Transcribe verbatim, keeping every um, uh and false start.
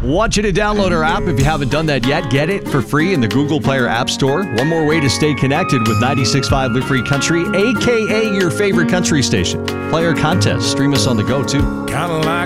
Want you to download our app if you haven't done that yet. Get it for free in the Google Play or App Store. One more way to stay connected with ninety-six point five Live Free Country, a k a your favorite country station. Player contest. Stream us on the go, too. Kinda like